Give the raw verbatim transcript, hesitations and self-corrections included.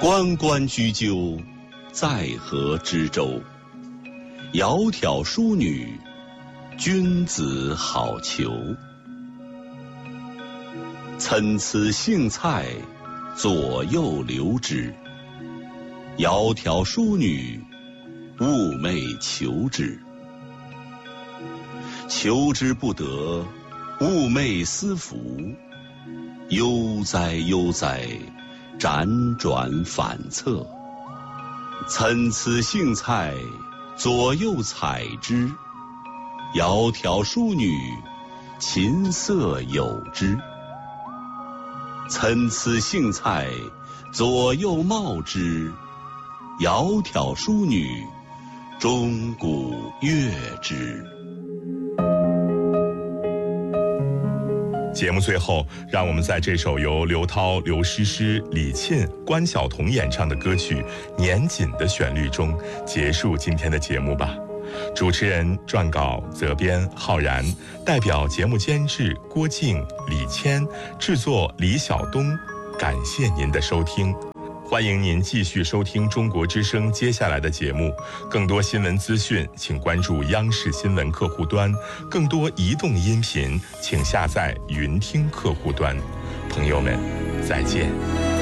关关雎鸠，在河之洲。窈窕淑女，君子好逑。参差荇菜，左右流之。窈窕淑女，寤寐求之。求之不得，寤寐思服。悠哉悠哉，辗转反侧。参差荇菜，左右采之。窈窕淑女，琴瑟友之。参差荇菜，左右芼之。窈窕淑女，钟鼓乐之。 节目最后，让我们在这首由刘涛、刘诗诗、李沁、关晓彤演唱的歌曲《年锦》的旋律中结束今天的节目吧。主持人、撰稿、责编浩然，代表节目监制郭静、李谦，制作李晓东。感谢您的收听。欢迎您继续收听中国之声接下来的节目，更多新闻资讯请关注央视新闻客户端，更多移动音频请下载云听客户端。朋友们，再见。